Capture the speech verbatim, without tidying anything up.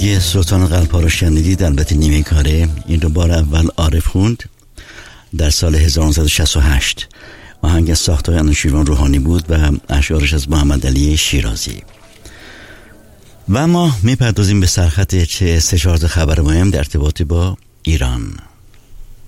آهنگ سلطان قلب‌ها رو شنیدید، البته نیمه کاره. این رو بار اول عارف خوند در سال هزار و نهصد و شصت و هشت. آهنگ ساختار انوشیروان روحانی بود و اشعارش از محمد علی شیرازی. و ما میپردازیم به سرخط چه سه چهار خبر مهم در ارتباط با ایران.